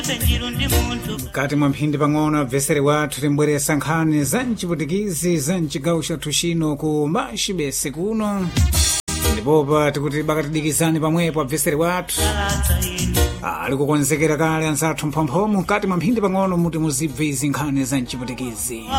mkati mwa mphindi pang'ono abvesere wathu timbweresa nkhani za mchiputikizi za mchigawo chathu chino ku Machibese kuno ndipopa tikuti bakatidikizani pamwepo abvesere wathu ali kukonzekera kale ansathu mphomphomu mkati mwa mphindi pang'ono muti muzibve izi nkhani za mchiputikizi.